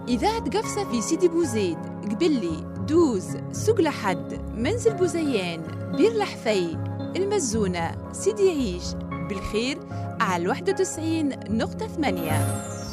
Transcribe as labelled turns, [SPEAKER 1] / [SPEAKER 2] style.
[SPEAKER 1] إذاعة قفصة في سيدي بوزيد، قبلي، دوز، سوق لحد، منزل بوزيان، بير لحفي، المزونة، سيدي عيش، بالخير على 91.8.